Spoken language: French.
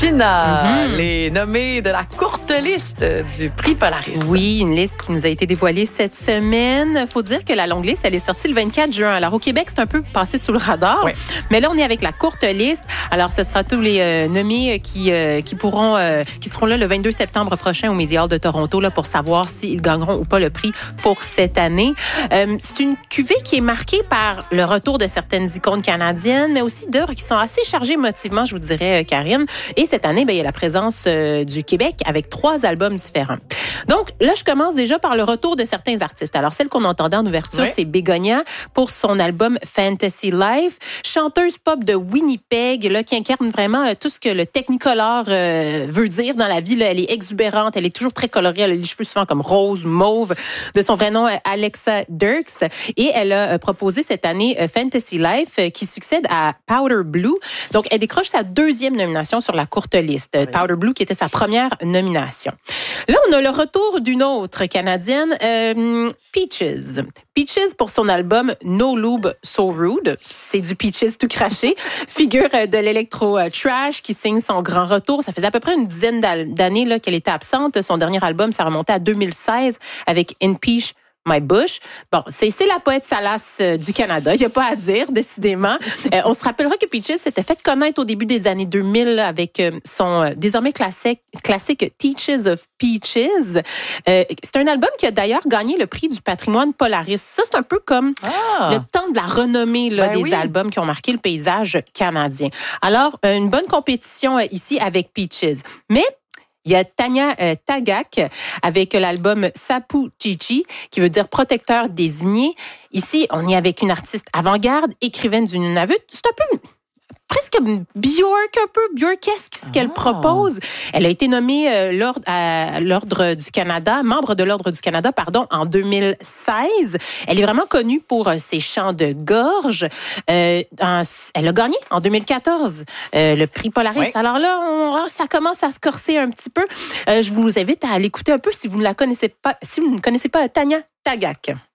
China, les nommés de la courte liste du prix Polaris. Oui, une liste qui nous a été dévoilée cette semaine. Il faut dire que la longue liste, elle est sortie le 24 juin. Alors, au Québec, c'est un peu passé sous le radar. Oui. Mais là, on est avec la courte liste. Alors, ce sera tous les nommés qui seront là le 22 septembre prochain au Media Hall de Toronto là, pour savoir s'ils gagneront ou pas le prix pour cette année. C'est une cuvée qui est marquée par le retour de certaines icônes canadiennes, mais aussi d'œuvres qui sont assez chargées émotivement, je vous dirais, Karine. Et cette année, il y a la présence du Québec avec 3 albums différents. Donc, là, je commence déjà par le retour de certains artistes. Alors, celle qu'on entendait en ouverture, c'est Bégonia pour son album Fantasy Life, chanteuse pop de Winnipeg, là, qui incarne vraiment tout ce que le Technicolor veut dire dans la vie. Là, elle est exubérante, elle est toujours très colorée, elle a les cheveux souvent comme rose, mauve, de son vrai nom, Alexa Dirks. Et elle a proposé cette année Fantasy Life, qui succède à Powder Blue. Donc, elle décroche sa 2e nomination sur la courte liste. Oui. Powder Blue, qui était sa première nomination. Là, on a le retour d'une autre Canadienne, Peaches. Peaches pour son album No Lube So Rude. C'est du Peaches tout craché. Figure de l'électro-trash qui signe son grand retour. Ça faisait à peu près une dizaine d'années là, qu'elle était absente. Son dernier album, ça remontait à 2016 avec In Peach My Bush. Bon, c'est la poète salace du Canada. Il n'y a pas à dire, décidément. On se rappellera que Peaches s'était fait connaître au début des années 2000 là, avec son désormais classique Teaches of Peaches. C'est un album qui a d'ailleurs gagné le prix du patrimoine Polaris. Ça, c'est un peu comme le temps de la renommée là, des albums qui ont marqué le paysage canadien. Alors, une bonne compétition ici avec Peaches. Mais il y a Tanya Tagaq avec l'album Sapu Chichi, qui veut dire protecteur désigné. Ici, on est avec une artiste avant-garde, écrivaine du Nunavut. C'est un peu presque Björkesque ce qu'elle propose. Elle a été nommée à l'Ordre du Canada, membre de l'Ordre du Canada, en 2016. Elle est vraiment connue pour ses chants de gorge. Elle a gagné en 2014 le prix Polaris. Oui. Alors là, ça commence à se corser un petit peu. Je vous invite à l'écouter un peu si vous ne la connaissez pas, si vous ne connaissez pas Tanya Tagaq.